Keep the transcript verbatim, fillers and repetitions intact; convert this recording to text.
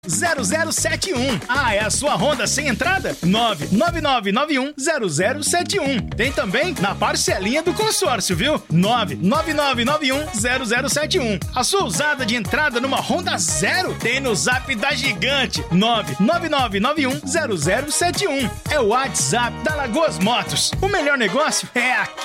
zero zero sete um. Ah, é a sua Honda sem entrada? nove nove nove nove um zero zero sete um. Tem também na parcelinha do consórcio, viu? nove nove nove nove um zero zero sete um. A sua usada de entrada numa Honda zero tem no zap da Gigante. nove nove nove nove um zero zero sete um. É o WhatsApp da Lagoas Motos. O melhor negócio é aqui.